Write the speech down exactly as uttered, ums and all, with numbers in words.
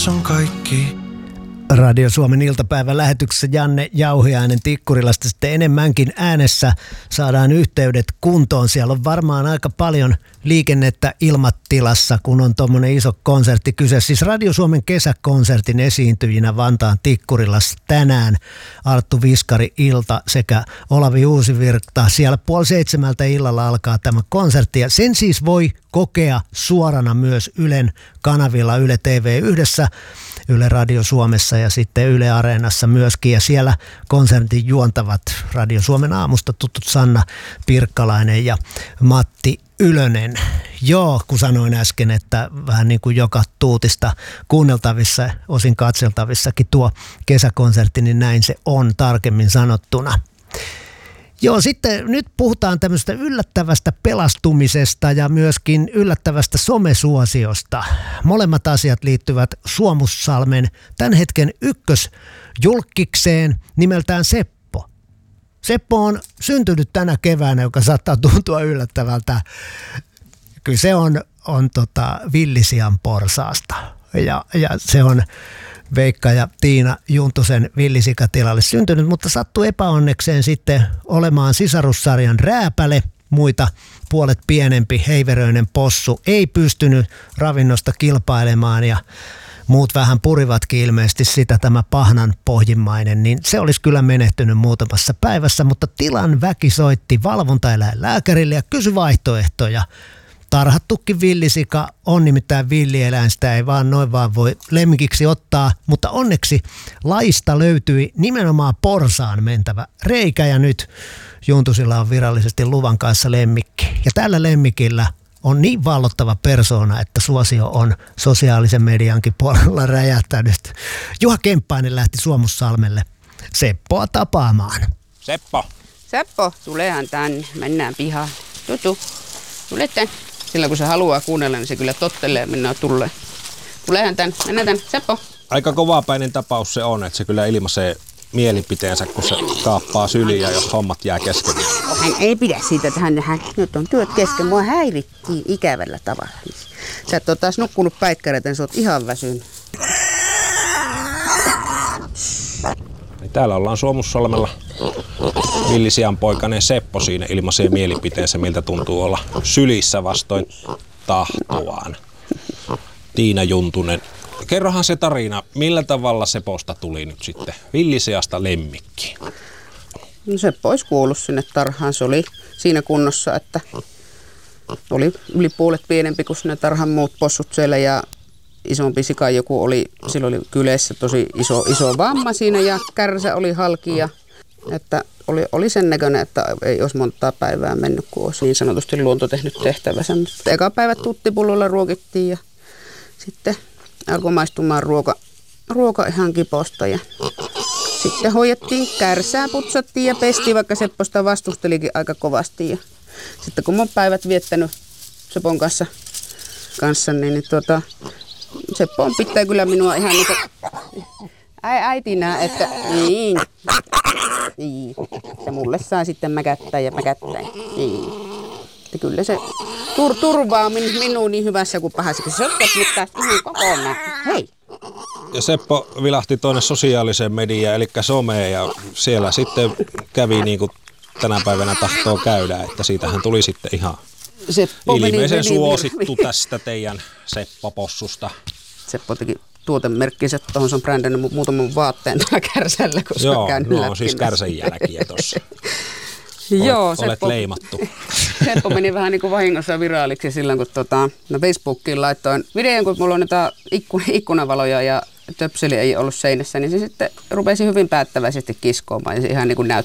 tässä on kaikki. Radio Suomen iltapäivän lähetyksessä Janne Jauhiainen Tikkurilasta sitten enemmänkin äänessä. Saadaan yhteydet kuntoon. Siellä on varmaan aika paljon liikennettä ilmatilassa, kun on tuommoinen iso konsertti kyse. Siis Radio Suomen kesäkonsertin esiintyjinä Vantaan Tikkurilassa tänään Arttu Viskari ilta sekä Olavi Uusivirta. Siellä puoli seitsemältä illalla alkaa tämä konsertti ja sen siis voi kokea suorana myös Ylen kanavilla Yle T V yhdessä. Yle Radio Suomessa ja sitten Yle Areenassa myöskin. Ja siellä konsertin juontavat Radio Suomen aamusta tutut Sanna Pirkkalainen ja Matti Ylönen. Joo, kun sanoin äsken, että vähän niin kuin joka tuutista kuunneltavissa, osin katseltavissakin tuo kesäkonsertti, niin näin se on tarkemmin sanottuna. Joo, sitten nyt puhutaan tämmöistä yllättävästä pelastumisesta ja myöskin yllättävästä somesuosiosta. Molemmat asiat liittyvät Suomussalmen tämän hetken ykkösjulkkikseen nimeltään Seppo. Seppo on syntynyt tänä keväänä, joka saattaa tuntua yllättävältä. Kyllä se on, on tota villisian porsaasta ja, ja se on Veikka ja Tiina Juntusen villisikatilalle syntynyt, mutta sattui epäonnekseen sitten olemaan sisarussarjan rääpäle. Muita puolet pienempi heiveröinen possu ei pystynyt ravinnosta kilpailemaan ja muut vähän purivatkin ilmeisesti sitä tämä pahnan pohjimmainen, niin se olisi kyllä menehtynyt muutamassa päivässä, mutta tilan väki soitti valvontaeläinlääkärille ja kysyi vaihtoehtoja. Tarhattukin villisika on nimittäin villieläin, sitä ei vaan noin vaan voi lemmikiksi ottaa, mutta onneksi laista löytyi nimenomaan porsaan mentävä reikä ja nyt Juntusilla on virallisesti luvan kanssa lemmikki. Ja tällä lemmikillä on niin vallottava persoona, että suosio on sosiaalisen mediankin puolella räjähtänyt. Juha Kemppainen lähti Suomussalmelle Seppoa tapaamaan. Seppo. Seppo, tulehan tänne, mennään pihaan. Tutu, tule tänne. Sillä kun se haluaa kuunnella, niin se kyllä tottelee ja mennään tulee. Tulehan tän, mennään tän, Seppo. Aika kovapäinen tapaus se on, että se kyllä ilmaisee mielipiteensä, kun se kaappaa syliä, jos hommat jää kesken. Hän ei pidä siitä, että hän, hän nyt on työt kesken. Mua häirittiin ikävällä tavalla. Sä et ole taas nukkunut päikkäreitä, niin sä oot ihan väsynyt. Täällä ollaan Suomussalmella. Villisian poikainen Seppo siinä ilmaisee mielipiteensä, miltä tuntuu olla sylissä vastoin tahtoaan. Tiina Juntunen. Kerrohan se tarina, millä tavalla Seposta tuli nyt sitten villisiasta lemmikkiin? No Seppo olisi kuollut sinne tarhaan. Se oli siinä kunnossa, että oli yli puolet pienempi kuin ne tarhan muut possut siellä ja isompi sika joku oli, sillä oli kyleessä tosi iso, iso vamma siinä ja kärsä oli halki ja että oli, oli sen näköinen, että ei olisi montaa päivää mennyt, kun olisi niin sanotusti luonto tehnyt tehtävänsä. Mutta eka päivä tuttipullolla ruokittiin ja sitten alkoi maistumaan ruoka, ruoka ihan kiposta ja sitten hoidettiin kärsää, putsattiin ja pestiin, vaikka Sepposta vastustelikin aika kovasti. Ja sitten kun mä oon päivät viettänyt Sepon kanssa, kanssa niin, niin tuota, Seppo on pitää kyllä minua ihan niin kuin Ai, äitinä, että niin, niin, se mulle saa sitten mäkättää ja mäkättää, niin. Että kyllä se tur, turvaa min, minua niin hyvässä kuin pahassa, kun se ottaa nyt tästä ihan kokonaan. Hei! Ja Seppo vilahti tuonne sosiaaliseen mediaan, eli someen, ja siellä sitten kävi niin kuin tänä päivänä tahtoo käydä, että siitähän tuli sitten ihan Seppo ilmeisen meni, suosittu meni, tästä teidän Seppo-possusta. Seppo teki tuotemerkkinsä, tuohon se on brändännyt muutaman vaatteen tällä kärsällä, kun se on käynyt läpi. Joo, no siis kärsän jälkiä tuossa. Joo, olet Seppo, leimattu. Seppo meni vähän niin kuin vahingossa viraaliksi silloin, kun tota, no Facebookiin laittoin videon, kun mulla on näitä ikkun, ikkunavaloja ja töpseli ei ollut seinässä, niin se sitten rupesi hyvin päättäväisesti kiskoamaan ja se ihan niin kuin näyt,